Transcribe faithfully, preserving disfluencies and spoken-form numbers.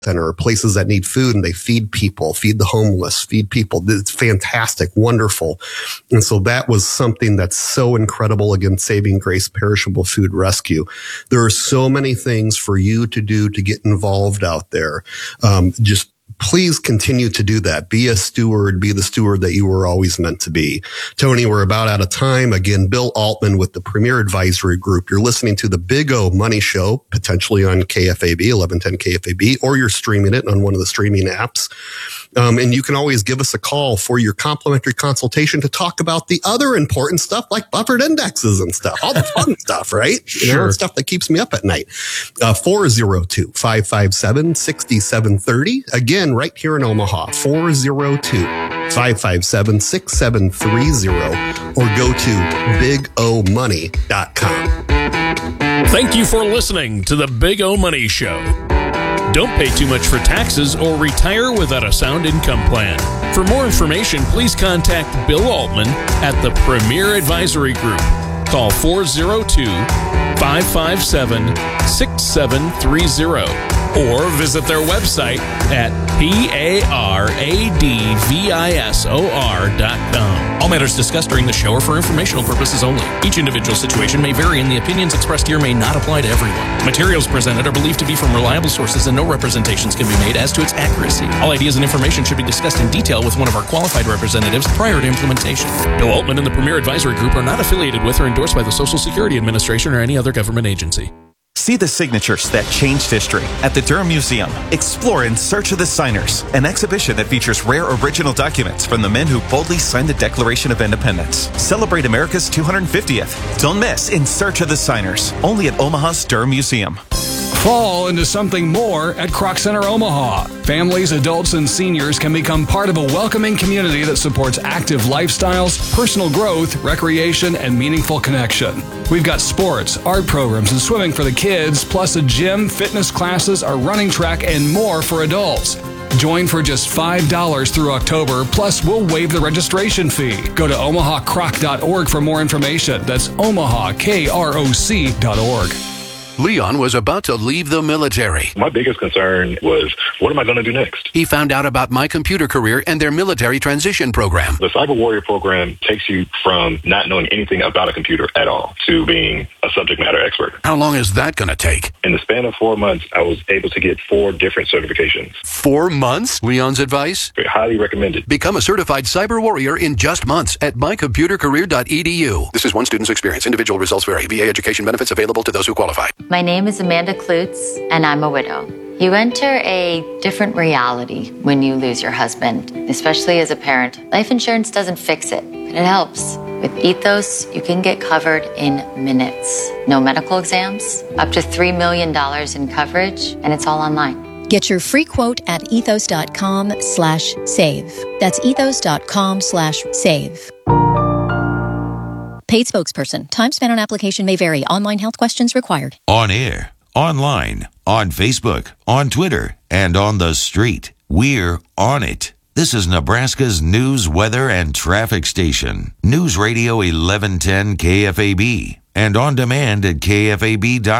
center or places that need food, and they feed people, feed the homeless, feed people. It's fantastic, wonderful. And so that was something that's so incredible. Again, Saving Grace Perishable Food Rescue. There are so many things for you to do to get involved out there. Um, just Please continue to do that. Be a steward. Be the steward that you were always meant to be. Tony, we're about out of time. Again, Bill Altman with the Premier Advisory Group. You're listening to the Big O Money Show, potentially on K F A B, eleven ten K F A B, or you're streaming it on one of the streaming apps. Um, and you can always give us a call for your complimentary consultation to talk about the other important stuff like buffered indexes and stuff, all the fun stuff, right? You know, stuff that keeps me up at night. Uh, four oh two, five five seven, six seven three oh. Again, right here in Omaha, four oh two, five five seven, six seven three oh, or go to big o money dot com. Thank you for listening to the Big O Money Show. Don't pay too much for taxes or retire without a sound income plan. For more information, please contact Bill Altman at the Premier Advisory Group. Call four oh two, five five seven, six seven three oh or visit their website at P A R A D V I S O R dot com. All matters discussed during the show are for informational purposes only. Each individual situation may vary, and the opinions expressed here may not apply to everyone. Materials presented are believed to be from reliable sources, and no representations can be made as to its accuracy. All ideas and information should be discussed in detail with one of our qualified representatives prior to implementation. Bill Altman and the Premier Advisory Group are not affiliated with or endorsed by the Social Security Administration or any other government agency. See the signatures that changed history at the Durham Museum. Explore In Search of the Signers, an exhibition that features rare original documents from the men who boldly signed the Declaration of Independence. Celebrate America's two hundred fiftieth. Don't miss In Search of the Signers, only at Omaha's Durham Museum. Fall into something more at Kroc Center Omaha. Families, adults, and seniors can become part of a welcoming community that supports active lifestyles, personal growth, recreation, and meaningful connection. We've got sports, art programs, and swimming for the kids, plus a gym, fitness classes, a running track, and more for adults. Join for just five dollars through October, plus we'll waive the registration fee. Go to omaha croc dot org for more information. That's omaha kroc dot org. Leon was about to leave the military. My biggest concern was, what am I going to do next? He found out about My Computer Career and their military transition program. The Cyber Warrior program takes you from not knowing anything about a computer at all to being a subject matter expert. How long is that going to take? In the span of four months, I was able to get four different certifications. Four months? Leon's advice? Highly recommended. Become a certified cyber warrior in just months at my computer career dot e d u. This is one student's experience. Individual results vary. V A education benefits available to those who qualify. My name is Amanda Klutz, and I'm a widow. You enter a different reality when you lose your husband, especially as a parent. Life insurance doesn't fix it, but it helps. With Ethos, you can get covered in minutes. No medical exams, up to three million dollars in coverage, and it's all online. Get your free quote at ethos dot com slash save. That's ethos dot com slash save. Paid spokesperson. Time spent on application may vary. Online health questions required. On air, online, on Facebook, on Twitter, and on the street. We're on it. This is Nebraska's news, weather, and traffic station. News Radio eleven ten K F A B. And on demand at K F A B dot com.